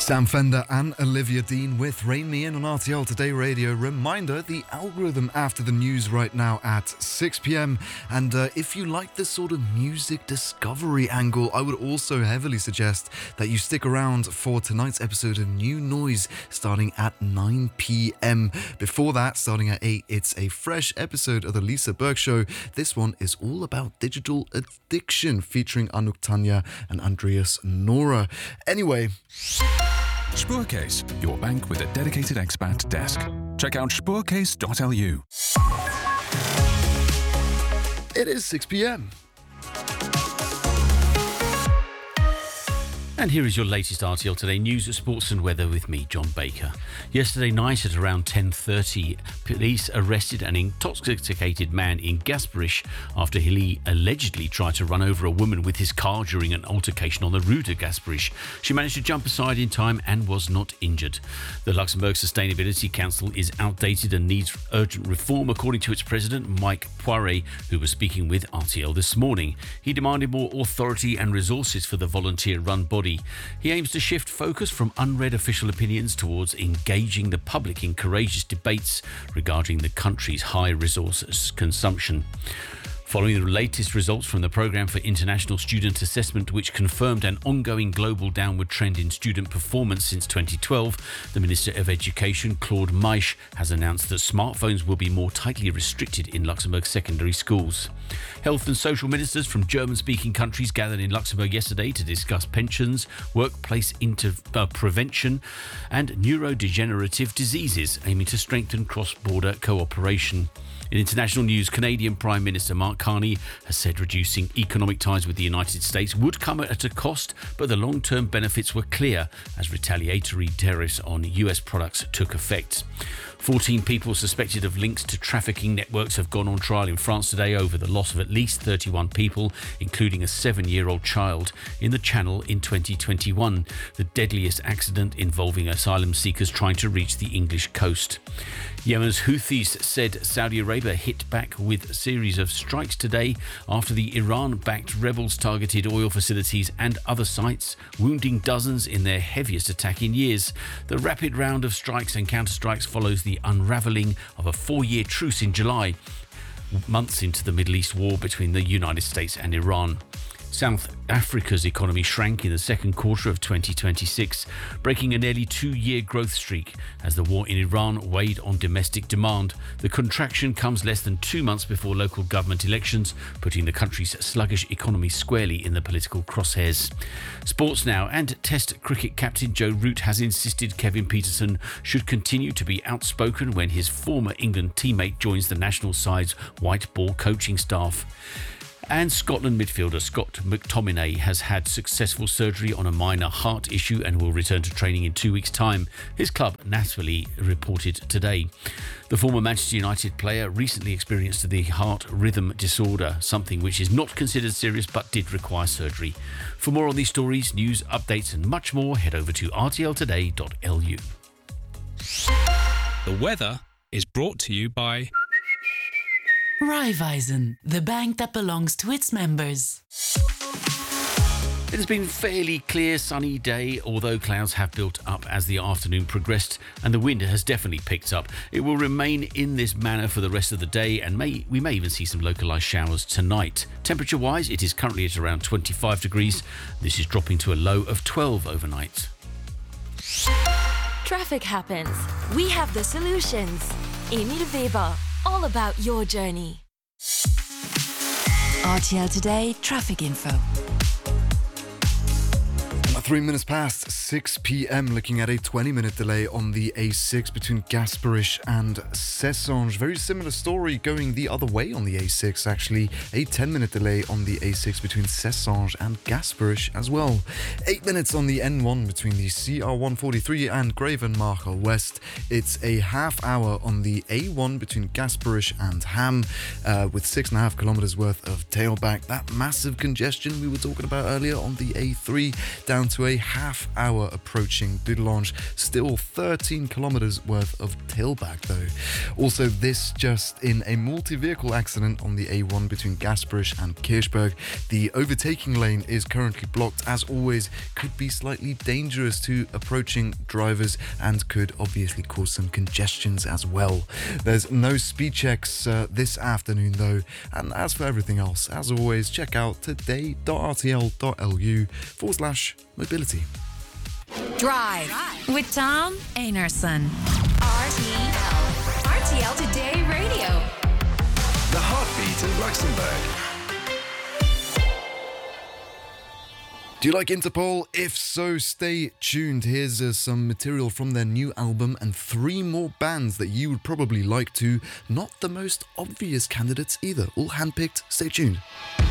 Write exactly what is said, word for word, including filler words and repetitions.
Sam Fender and Olivia Dean with Rain Me In on R T L Today Radio. Reminder, the algorithm after the news right now at six p.m. And uh, if you like this sort of music discovery angle, I would also heavily suggest that you stick around for tonight's episode of New Noise starting at nine p.m. Before that, starting at eight, it's a fresh episode of the Lisa Burke Show. This one is all about digital addiction, featuring Anouk Tanya and Andreas Nora. Anyway... Spoorcase, your bank with a dedicated expat desk. Check out spoorcase dot l u. It is six p.m. And here is your latest R T L Today news, sports and weather with me, John Baker. Yesterday night at around ten thirty, police arrested an intoxicated man in Gasperish after he allegedly tried to run over a woman with his car during an altercation on the Rue de Gasperish. She managed to jump aside in time and was not injured. The Luxembourg Sustainability Council is outdated and needs urgent reform, according to its president, Mike Poiret, who was speaking with R T L this morning. He demanded more authority and resources for the volunteer-run body. He aims to shift focus from unread official opinions towards engaging the public in courageous debates regarding the country's high resource consumption. Following the latest results from the Programme for International Student Assessment, which confirmed an ongoing global downward trend in student performance since twenty twelve, the Minister of Education, Claude Meisch, has announced that smartphones will be more tightly restricted in Luxembourg secondary schools. Health and social ministers from German-speaking countries gathered in Luxembourg yesterday to discuss pensions, workplace inter- uh, prevention and neurodegenerative diseases, aiming to strengthen cross-border cooperation. In international news, Canadian Prime Minister Mark Carney has said reducing economic ties with the United States would come at a cost, but the long-term benefits were clear as retaliatory tariffs on U S products took effect. fourteen people suspected of links to trafficking networks have gone on trial in France today over the loss of at least thirty-one people, including a seven-year-old child, in the Channel in twenty twenty-one, the deadliest accident involving asylum seekers trying to reach the English coast. Yemen's Houthis said Saudi Arabia hit back with a series of strikes today after the Iran-backed rebels targeted oil facilities and other sites, wounding dozens in their heaviest attack in years. The rapid round of strikes and counterstrikes follows the unravelling of a four-year truce in July, months into the Middle East war between the United States and Iran. South Africa's economy shrank in the second quarter of twenty twenty-six, breaking a nearly two-year growth streak as the war in Iran weighed on domestic demand. The contraction comes less than two months before local government elections, putting the country's sluggish economy squarely in the political crosshairs. Sports now, and Test cricket captain Joe Root has insisted Kevin Pietersen should continue to be outspoken when his former England teammate joins the national side's white ball coaching staff. And Scotland midfielder Scott McTominay has had successful surgery on a minor heart issue and will return to training in two weeks' time, his club Napoli reported today. The former Manchester United player recently experienced the heart rhythm disorder, something which is not considered serious but did require surgery. For more on these stories, news, updates and much more, head over to r t l today dot l u. The weather is brought to you by Raiffeisen, the bank that belongs to its members. It has been a fairly clear sunny day, although clouds have built up as the afternoon progressed and the wind has definitely picked up. It will remain in this manner for the rest of the day and may we may even see some localised showers tonight. Temperature-wise, it is currently at around twenty-five degrees. This is dropping to a low of twelve overnight. Traffic happens. We have the solutions. Emil Weber, all about your journey. R T L Today Traffic Info. Three minutes past six p.m, looking at a twenty-minute delay on the A six between Gasperish and Sessange. Very similar story going the other way on the A six, actually. A ten-minute delay on the A six between Sessange and Gasperish as well. Eight minutes on the N one between the C R one forty-three and Gravenmacher West. It's a half hour on the A one between Gasperish and Ham, uh, with six and a half kilometers worth of tailback. That massive congestion we were talking about earlier on the A three down to to a half hour approaching Dudelange, still thirteen kilometers worth of tailback though. Also, this just in a multi-vehicle accident on the A one between Gasperig and Kirchberg. The overtaking lane is currently blocked, as always, could be slightly dangerous to approaching drivers and could obviously cause some congestions as well. There's no speed checks uh, this afternoon though, and as for everything else, as always, check out today.rtl.lu forward slash mobility. Drive with Tom Einarson. R T L. R T L Today Radio. The heartbeat of Luxembourg. Do you like Interpol? If so, stay tuned. Here's uh, some material from their new album and three more bands that you would probably like to. Not the most obvious candidates either, all handpicked. Stay tuned.